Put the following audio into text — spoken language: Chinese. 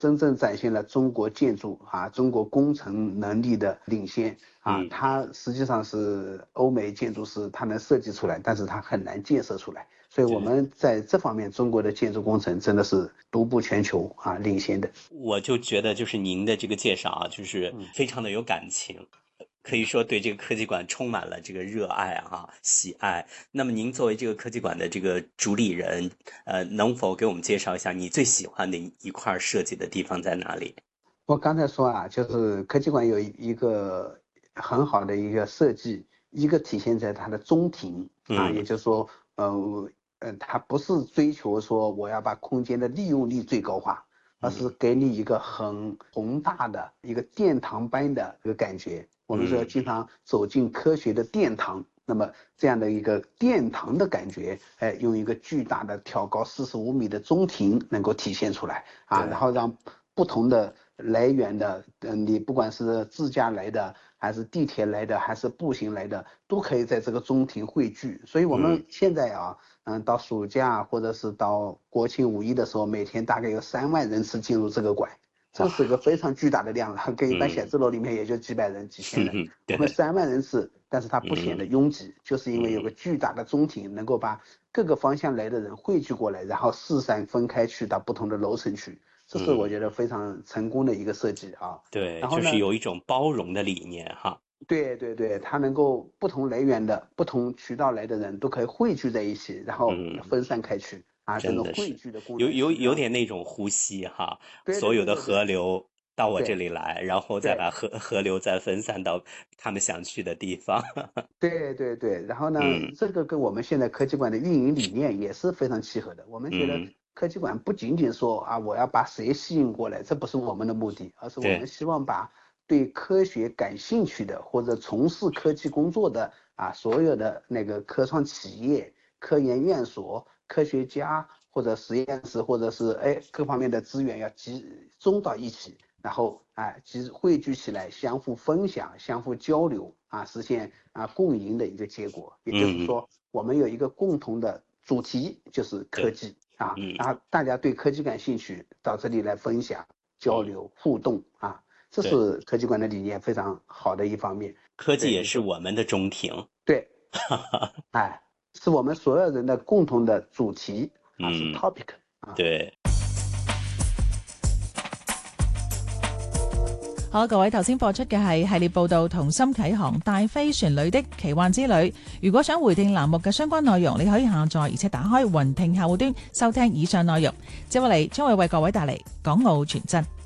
真正展现了中国建筑中国工程能力的领先它实际上是欧美建筑师他能设计出来，但是他很难建设出来。所以我们在这方面，中国的建筑工程真的是独步全球领先的。 我就觉得就是您的这个介绍就是非常的有感情。可以说对这个科技馆充满了这个热爱喜爱。那么您作为这个科技馆的这个主理人，能否给我们介绍一下你最喜欢的一块设计的地方在哪里？ 我刚才说就是科技馆有一个很好的一个设计，一个体现在它的中庭也就是说，它不是追求说我要把空间的利用率最高化，而是给你一个很宏大的一个殿堂般的一个感觉。我们说经常走进科学的殿堂，那么这样的一个殿堂的感觉，用一个巨大的挑高45米的中庭能够体现出来然后让不同的来源的，你不管是自驾来的，还是地铁来的，还是步行来的，都可以在这个中庭汇聚。所以我们现在到暑假或者是到国庆五一的时候，每天大概有3万人次进入这个馆。这是个非常巨大的量了，跟一般写字楼里面也就几百人、几千人。我们3万人次，但是它不显得拥挤，就是因为有个巨大的中庭，能够把各个方向来的人汇聚过来，然后四散分开去到不同的楼层去。这是我觉得非常成功的一个设计对， 然后呢， 就是有一种包容的理念对对对，它能够不同来源的、不同渠道来的人都可以汇聚在一起，然后分散开去这种汇聚的功能有点那种呼吸对对所有的对对对河流到我这对里来，然后再把河流再分散到他们想去的地方。 对对对，然后呢，这个跟我们现在科技馆的运营理念也是非常契合的。我们觉得科技馆不仅仅说我要把谁吸引过来，这不是我们的目的，而是我们希望把对科学感兴趣的或者从事科技工作的所有的那个科创企业、科研院所、科学家或者实验室或者是各方面的资源要集中到一起。然后汇聚起来，相互分享、相互交流实现共赢的一个结果。也就是说，我们有一个共同的主题，就是科技然后大家对科技感兴趣，到这里来分享、交流、互动这是科技馆的理念非常好的一方面。 科技也是我们的中庭。 对，是我们所有人的共同的主题是 topic 对。 好，各位頭先播出嘅係系列報道同心啟航大飛船裏的奇幻之旅。如果想回聽欄目嘅相關內容，你可以下載而且打開雲聽客戶端收聽以上內容。接落嚟將會為各位帶嚟港澳傳真。